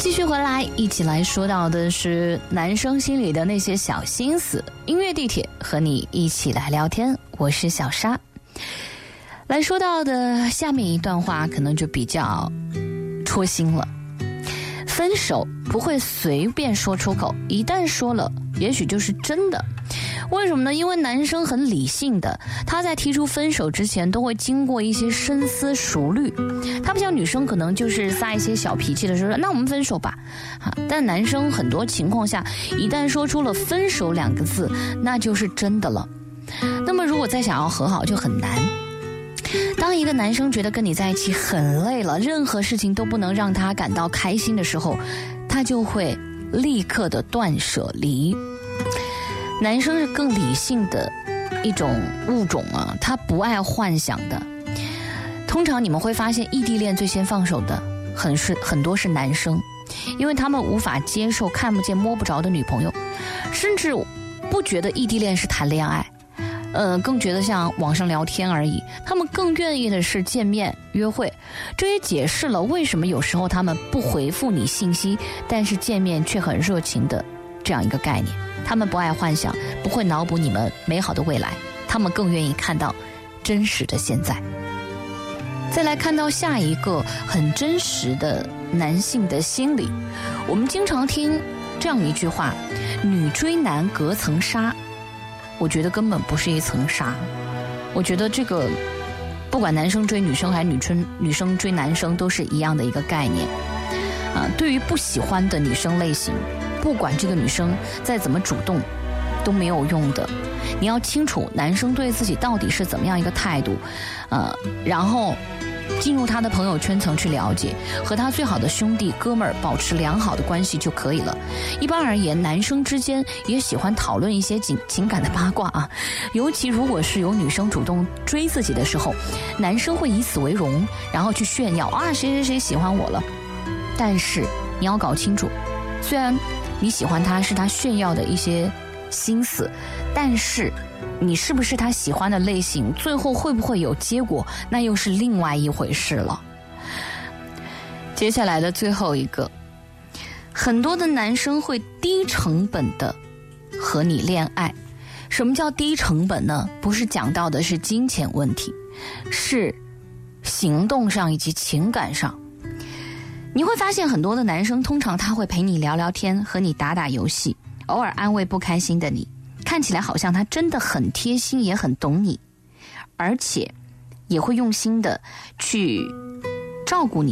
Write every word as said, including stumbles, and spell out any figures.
继续回来，一起来说到的是男生心里的那些小心思。音乐地铁和你一起来聊天，我是小沙。来说到的下面一段话可能就比较戳心了。分手不会随便说出口，一旦说了也许就是真的。为什么呢？因为男生很理性的，他在提出分手之前都会经过一些深思熟虑。他不像女生可能就是撒一些小脾气的时候，那我们分手吧。但男生很多情况下一旦说出了分手两个字，那就是真的了。那么如果再想要和好就很难。当一个男生觉得跟你在一起很累了，任何事情都不能让他感到开心的时候，他就会立刻的断舍离。男生是更理性的一种物种啊，他不爱幻想的。通常你们会发现异地恋最先放手的很是很多是男生，因为他们无法接受看不见摸不着的女朋友，甚至不觉得异地恋是谈恋爱，呃，更觉得像网上聊天而已。他们更愿意的是见面约会，这也解释了为什么有时候他们不回复你信息，但是见面却很热情的这样一个概念。他们不爱幻想，不会脑补你们美好的未来，他们更愿意看到真实的现在。再来看到下一个很真实的男性的心理，我们经常听这样一句话：女追男隔层纱。我觉得根本不是一层纱，我觉得这个不管男生追女生还是女追女生追男生都是一样的一个概念啊。对于不喜欢的女生类型，不管这个女生再怎么主动都没有用的。你要清楚男生对自己到底是怎么样一个态度，呃，然后进入他的朋友圈层去了解，和他最好的兄弟哥们儿保持良好的关系就可以了。一般而言，男生之间也喜欢讨论一些情情感的八卦啊，尤其如果是有女生主动追自己的时候，男生会以此为荣，然后去炫耀啊谁谁谁喜欢我了。但是你要搞清楚，虽然你喜欢他是他炫耀的一些心思，但是你是不是他喜欢的类型，最后会不会有结果，那又是另外一回事了。接下来的最后一个，很多的男生会低成本的和你恋爱。什么叫低成本呢？不是讲到的是金钱问题，是行动上以及情感上。你会发现很多的男生通常他会陪你聊聊天，和你打打游戏，偶尔安慰不开心的你，看起来好像他真的很贴心也很懂你，而且也会用心的去照顾你。